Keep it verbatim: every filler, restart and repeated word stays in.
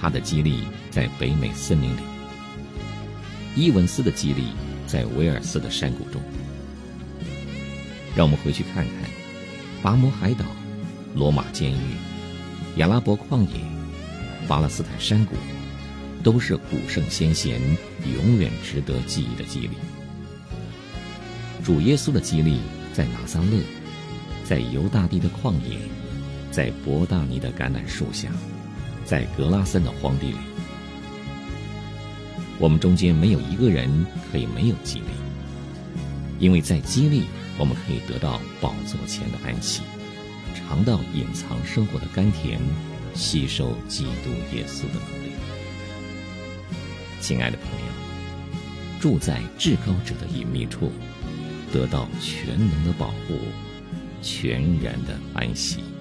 他的激励在北美森林里，伊文斯的激励在威尔斯的山谷中。让我们回去看看拔摩海岛、罗马监狱、亚拉伯旷野、巴勒斯坦山谷，都是古圣先贤永远值得记忆的激励。主耶稣的激励在拿撒勒，在犹大地的旷野，在伯大尼的橄榄树下，在格拉森的荒地里。我们中间没有一个人可以没有激励，因为在激励我们可以得到宝座前的安息，尝到隐藏生活的甘甜，吸收基督耶稣的能力。亲爱的朋友，住在至高者的隐秘处，得到全能的保护，全然的安息。